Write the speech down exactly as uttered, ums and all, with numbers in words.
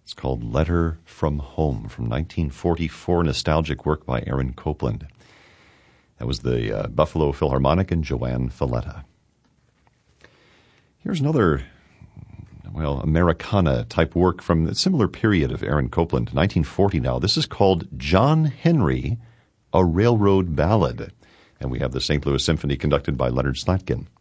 It's called Letter from Home from nineteen forty-four, nostalgic work by Aaron Copland. That was the uh, Buffalo Philharmonic and Joanne Falletta. Here's another, well, Americana-type work from a similar period of Aaron Copland, nineteen forty now. This is called John Henry, a Railroad Ballad. And we have the Saint Louis Symphony conducted by Leonard Slatkin.